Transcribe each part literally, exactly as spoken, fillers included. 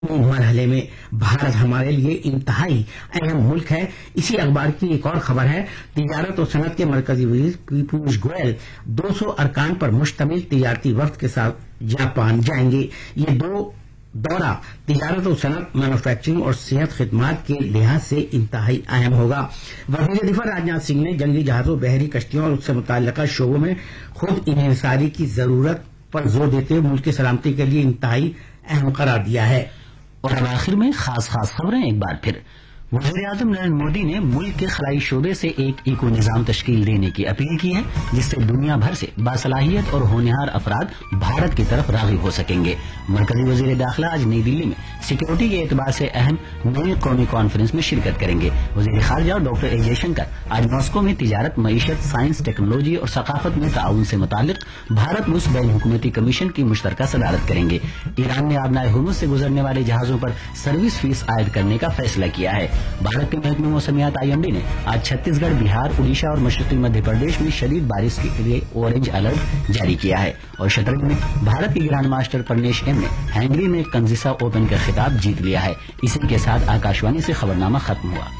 مرحلے میں بھارت ہمارے لیے انتہائی اہم ملک ہے۔ اسی اخبار کی ایک اور خبر ہے، تجارت و صنعت کے مرکزی وزیر پیوش گوئل دو سو ارکان پر مشتمل تجارتی وفد کے ساتھ جاپان جائیں گے۔ یہ دو دورہ تجارت و صنعت، مینوفیکچرنگ اور صحت خدمات کے لحاظ سے انتہائی اہم ہوگا۔ وزیر دفاع راجناتھ سنگھ نے جنگی جہازوں، بحری کشتیوں اور اس سے متعلقہ شعبوں میں خود انحصاری کی ضرورت پر زور دیتے ہوئے ملک کی سلامتی کے لیے انتہائی اہم قرار دیا ہے۔ اور اب آخر میں خاص خاص خبریں ایک بار پھر۔ وزیر اعظم نریندر مودی نے ملک کے خلائی شعبے سے ایک ایکو نظام تشکیل دینے کی اپیل کی ہے، جس سے دنیا بھر سے باصلاحیت اور ہونہار افراد بھارت کی طرف راغب ہو سکیں گے۔ مرکزی وزیر داخلہ آج نئی دلی میں سیکورٹی کے اعتبار سے اہم نئی قومی کانفرنس میں شرکت کریں گے۔ وزیر خارجہ ڈاکٹر اے جے شنکر آج ماسکو میں تجارت، معیشت، سائنس، ٹیکنالوجی اور ثقافت میں تعاون سے متعلق بھارت روس بین حکومتی کمیشن کی مشترکہ صدارت کریں گے۔ ایران نے آبنائے ہرمز سے گزرنے والے جہازوں پر سروس فیس عائد کرنے کا فیصلہ کیا ہے۔ بھارت کے محکمہ موسمیات آئی ایم ڈی نے آج چھتیس گڑھ، بہار، اڈیشہ اور مشرقی مدھیہ پردیش میں شدید بارش کے لیے اورنج الرٹ جاری کیا ہے۔ اور شطرنج میں بھارت کے گرانڈ ماسٹر پرنیش ایم نے ہنگری میں کنزیسا اوپن کا خطاب جیت لیا ہے۔ اسی کے ساتھ آکاشوانی سے خبرنامہ ختم ہوا۔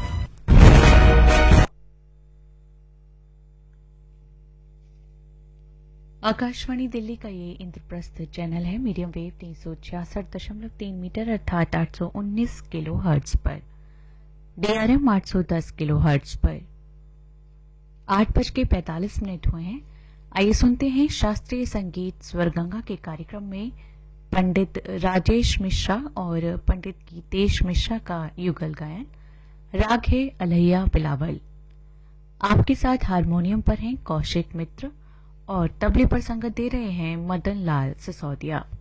آکاشوانی دلی کا یہ اندرپرست چینل ہے، میڈیم ویو تین سو چھیاسٹھ دشملو تین میٹر ارتھات آٹھ سو انیس کلو ہرٹز پر، ڈی آر ایم آٹھ سو دس کلو ہرٹز پر۔ آٹھ بج کے پینتالیس منٹ ہوئے ہیں، آئیے سنتے ہیں شاستریہ سنگیت سور گنگا کے کارکرم میں پنڈت راجیش مشرا اور پنڈت گیتیش مشرا کا یوگل گائن۔ راگ ہے الہیا بلاول۔ آپ کے ساتھ ہارمونیم پر ہیں کوشک متر اور طبلے پر سنگت دے رہے ہیں مدن لال سسودیا۔